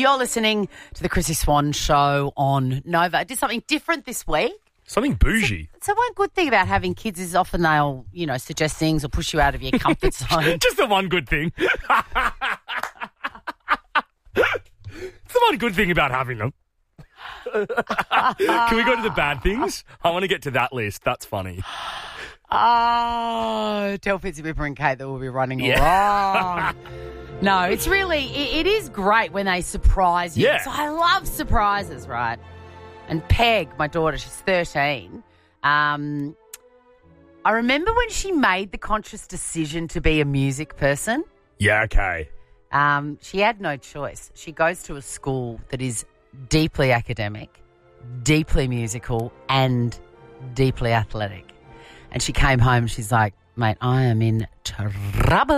You're listening to the Chrissy Swan Show on Nova. I did something different this week. Something bougie. So one good thing about having kids is often they'll, suggest things or push you out of your comfort zone. Just the one good thing. It's the one good thing about having them. Can we go to the bad things? I want to get to that list. That's funny. Oh, tell Fitzy Whipper and Kate that we'll be running wrong. No, it's really, it is great when they surprise you. Yeah. So I love surprises, right? And Peg, my daughter, she's 13. I remember when she made the conscious decision to be a music person. Yeah, okay. She had no choice. She goes to a school that is deeply academic, deeply musical, and deeply athletic. And she came home, she's like, mate, I am in trouble.